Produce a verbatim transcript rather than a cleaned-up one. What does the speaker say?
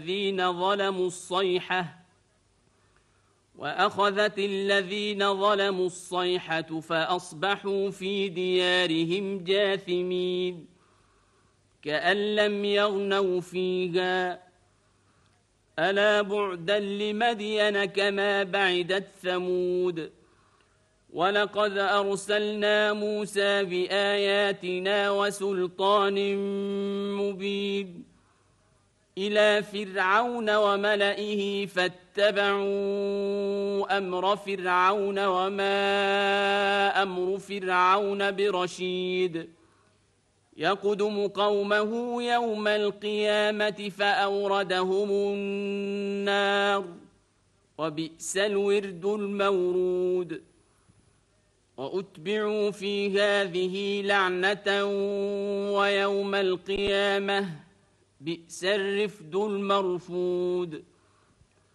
الذين ظلموا الصيحة وأخذت الذين ظلموا الصيحة فأصبحوا في ديارهم جاثمين كأن لم يغنوا فيها ألا بعدا لمدين كما بعدت ثمود ولقد أرسلنا موسى بآياتنا وسلطان مبين إلى فرعون وملئه فاتبعوا أمر فرعون وما أمر فرعون برشيد يقدم قومه يوم القيامة فأوردهم النار وبئس الورد المورود وأتبعوا في هذه لعنة ويوم القيامة بئس الرفد المرفود